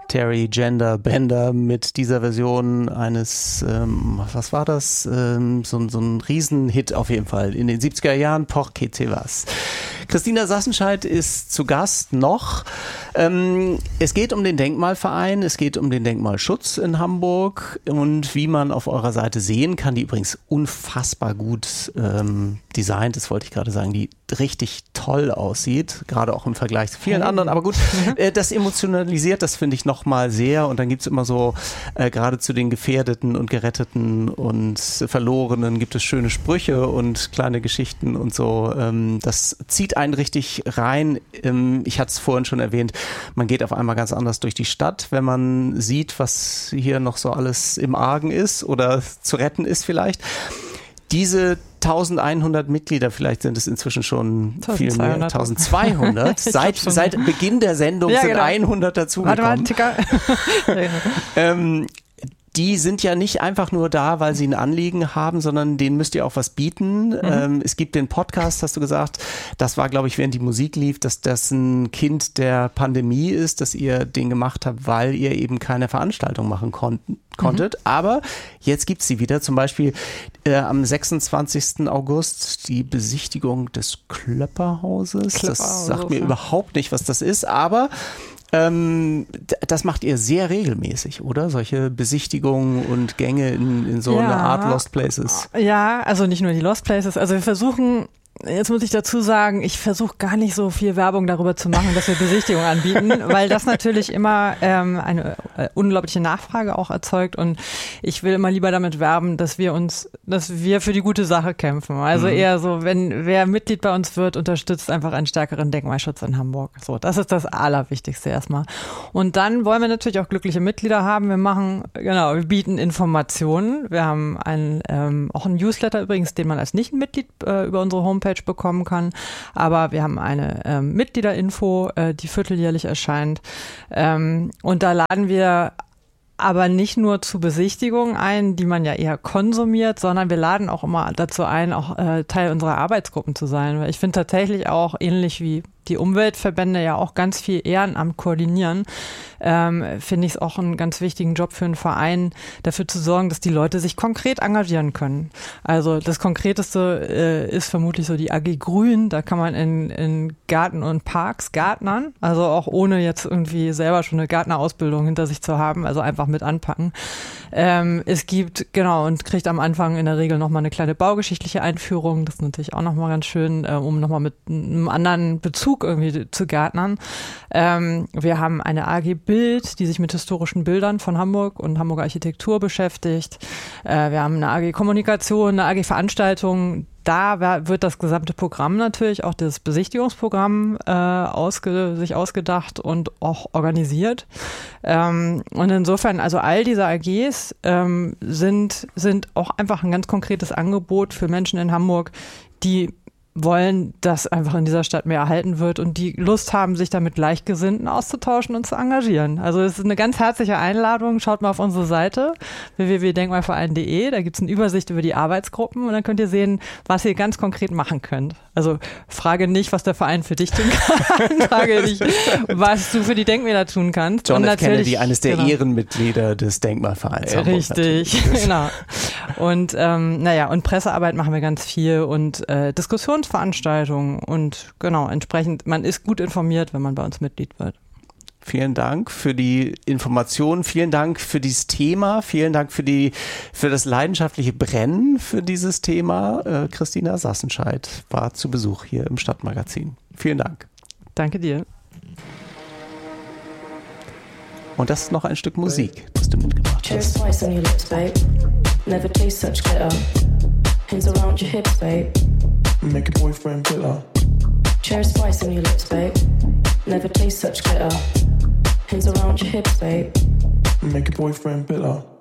Terry Gender Bender mit dieser Version eines, was war das? So ein Riesenhit auf jeden Fall in den 70er Jahren, Por que te vas. Christina Sassenscheidt ist zu Gast noch. Es geht um den Denkmalverein, es geht um den Denkmalschutz in Hamburg und wie man auf eurer Seite sehen kann, die übrigens unfassbar gut designt ist, wollte ich gerade sagen, die richtig toll aussieht, gerade auch im Vergleich zu vielen anderen, aber gut, das emotionalisiert, das finde ich nochmal sehr und dann gibt es immer so, gerade zu den Gefährdeten und Geretteten und Verlorenen gibt es schöne Sprüche und kleine Geschichten und so, das zieht einen richtig rein, ich hatte es vorhin schon erwähnt, man geht auf einmal ganz anders durch die Stadt, wenn man sieht, was hier noch so alles im Argen ist oder zu retten ist vielleicht. Diese 1100 Mitglieder, vielleicht sind es inzwischen schon 1200. Viel mehr, 1200. Seit Beginn der Sendung sind genau. 100 dazugekommen. Die sind ja nicht einfach nur da, weil sie ein Anliegen haben, sondern denen müsst ihr auch was bieten. Es gibt den Podcast, hast du gesagt, das war, glaube ich, während die Musik lief, dass das ein Kind der Pandemie ist, dass ihr den gemacht habt, weil ihr eben keine Veranstaltung machen konntet. Aber jetzt gibt's sie wieder, zum Beispiel am 26. August die Besichtigung des Klöpperhauses. Das sagt mir überhaupt nicht, was das ist, aber das macht ihr sehr regelmäßig, oder? Solche Besichtigungen und Gänge in so eine Art Lost Places. Ja, also nicht nur die Lost Places. Also wir versuchen, jetzt muss ich dazu sagen, ich versuche gar nicht so viel Werbung darüber zu machen, dass wir Besichtigungen anbieten, weil das natürlich immer eine unglaubliche Nachfrage auch erzeugt und ich will immer lieber damit werben, dass wir für die gute Sache kämpfen. Also eher so, wer Mitglied bei uns wird, unterstützt einfach einen stärkeren Denkmalschutz in Hamburg. So, das ist das Allerwichtigste erstmal. Und dann wollen wir natürlich auch glückliche Mitglieder haben. Wir bieten Informationen. Wir haben auch einen Newsletter übrigens, den man als Nicht-Mitglied über unsere Homepage bekommen kann. Aber wir haben eine Mitgliederinfo, die vierteljährlich erscheint. Und da laden wir aber nicht nur zu Besichtigungen ein, die man ja eher konsumiert, sondern wir laden auch immer dazu ein, auch Teil unserer Arbeitsgruppen zu sein. Weil ich finde tatsächlich auch, ähnlich wie die Umweltverbände ja auch ganz viel Ehrenamt koordinieren, finde ich es auch einen ganz wichtigen Job für einen Verein, dafür zu sorgen, dass die Leute sich konkret engagieren können. Also das Konkreteste ist vermutlich so die AG Grün, da kann man in Garten und Parks gärtnern, also auch ohne jetzt irgendwie selber schon eine Gärtnerausbildung hinter sich zu haben, also einfach mit anpacken. Es gibt, und kriegt am Anfang in der Regel nochmal eine kleine baugeschichtliche Einführung, das ist natürlich auch nochmal ganz schön, um nochmal mit einem anderen Bezug irgendwie zu gärtnern. Wir haben eine AG Bild, die sich mit historischen Bildern von Hamburg und Hamburger Architektur beschäftigt. Wir haben eine AG Kommunikation, eine AG Veranstaltung. Da wird das gesamte Programm natürlich, auch das Besichtigungsprogramm sich ausgedacht und auch organisiert. Und insofern, also all diese AGs sind auch einfach ein ganz konkretes Angebot für Menschen in Hamburg, die wollen, dass einfach in dieser Stadt mehr erhalten wird und die Lust haben, sich da mit Gleichgesinnten auszutauschen und zu engagieren. Also es ist eine ganz herzliche Einladung. Schaut mal auf unsere Seite www.denkmalverein.de. Da gibt es eine Übersicht über die Arbeitsgruppen und dann könnt ihr sehen, was ihr ganz konkret machen könnt. Also frage nicht, was der Verein für dich tun kann. Frage nicht, was du für die Denkmäler tun kannst. John F. Kennedy, eines der Ehrenmitglieder des Denkmalvereins. Richtig, genau. Und und Pressearbeit machen wir ganz viel und Diskussionsveranstaltungen und entsprechend, man ist gut informiert, wenn man bei uns Mitglied wird. Vielen Dank für die Informationen, vielen Dank für dieses Thema, vielen Dank für das leidenschaftliche Brennen für dieses Thema. Christina Sassenscheidt war zu Besuch hier im Stadtmagazin. Vielen Dank. Danke dir. Und das ist noch ein Stück Musik, das du mitgebracht hast. Twice on your lips, babe. Never taste such glitter. Hands around your hips, babe. Make a boyfriend bitter. Cherry spice on your lips, babe. Never taste such glitter. Hands around your hips, babe. Make a boyfriend bitter.